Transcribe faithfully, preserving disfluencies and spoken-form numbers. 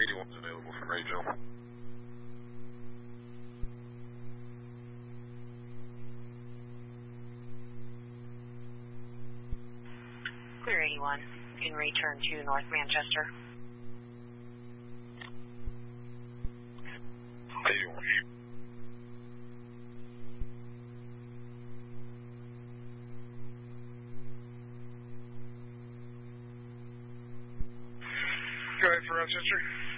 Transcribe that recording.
eighty-one's available from Rayville. Clear eighty-one, in return to North Manchester. eighty-one. Go ahead for Rochester.